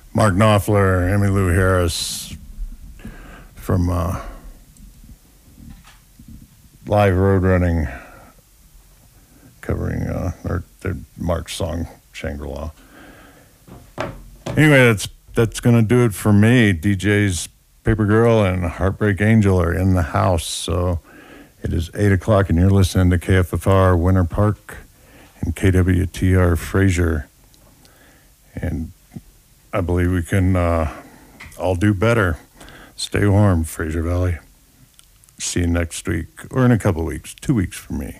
Mark Knopfler, Emmylou Harris from Live Road Running, covering their March song, Shangri-La. Anyway, that's going to do it for me. DJs Paper Girl and Heartbreak Angel are in the house, so it is 8 o'clock, and you're listening to KFFR Winter Park and KWTR Fraser. And I believe we can all do better. Stay warm, Fraser Valley. See you next week, or in a couple weeks, 2 weeks for me.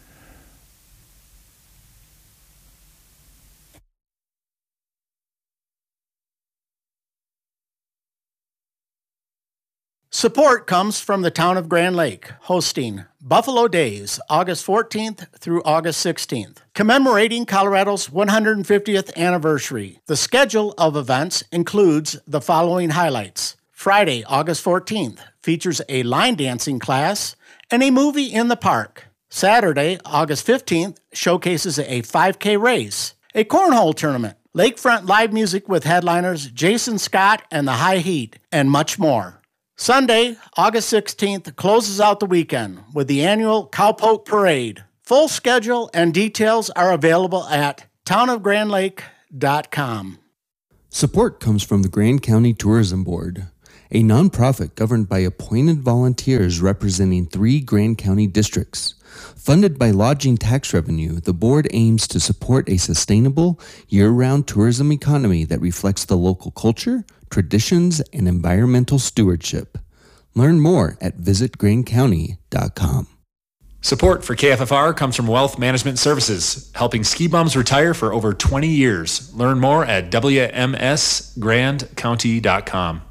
Support comes from the town of Grand Lake, hosting Buffalo Days, August 14th through August 16th, commemorating Colorado's 150th anniversary. The schedule of events includes the following highlights. Friday, August 14th, features a line dancing class and a movie in the park. Saturday, August 15th, showcases a 5K race, a cornhole tournament, lakefront live music with headliners Jason Scott and the High Heat, and much more. Sunday, August 16th, closes out the weekend with the annual Cowpoke Parade. Full schedule and details are available at townofgrandlake.com. Support comes from the Grand County Tourism Board, a nonprofit governed by appointed volunteers representing 3 Grand County districts. Funded by lodging tax revenue, the board aims to support a sustainable, year-round tourism economy that reflects the local culture, traditions, and environmental stewardship. Learn more at visitgrandcounty.com. Support for KFFR comes from Wealth Management Services, helping ski bums retire for over 20 years. Learn more at WMSgrandcounty.com.